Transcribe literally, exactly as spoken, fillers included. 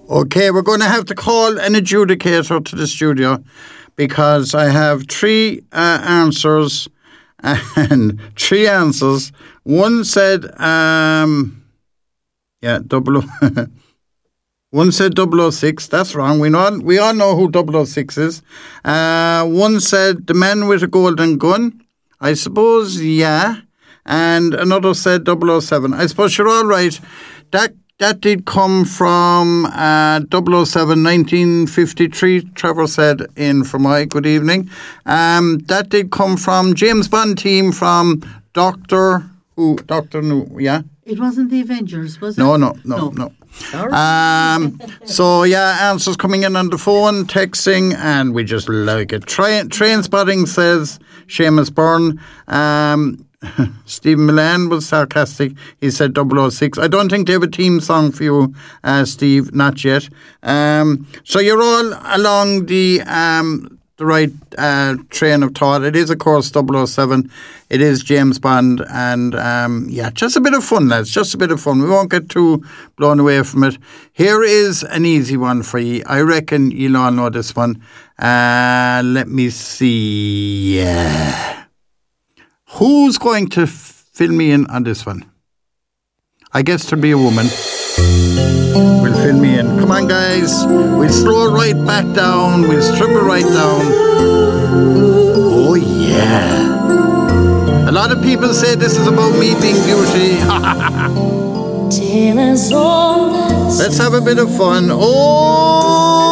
Okay, we're going to have to call an adjudicator to the studio because I have three uh, answers and three answers. One said, um, yeah, double o, one said double oh six. That's wrong. We know we all know who double oh six is. Uh, one said the man with a golden gun. I suppose, yeah. And another said double oh seven. I suppose you're all right. That that did come from uh, double oh seven, nineteen fifty-three. Trevor said in for my good evening. Um, that did come from James Bond team from Doctor Who. Doctor Who, yeah. It wasn't the Avengers, was it? No, no, no, no. no. Sorry. Um, so, yeah, answers coming in on the phone, texting, and we just like it. Train, train spotting says Seamus Byrne. Um, Stephen Milan was sarcastic. He said double oh six. I don't think they have a team song for you, uh, Steve. Not yet. Um, so you're all along the um, the right uh, train of thought. It is, of course, double oh seven. It is James Bond. And, um, yeah, just a bit of fun, lads. Just a bit of fun. We won't get too blown away from it. Here is an easy one for you. I reckon you'll all know this one. Uh, let me see. Yeah. Who's going to fill me in on this one? I guess to be a woman will fill me in. Come on, guys. We'll slow it right back down. We'll strip it right down. Oh, yeah. A lot of people say this is about me being beauty. Let's have a bit of fun. Oh!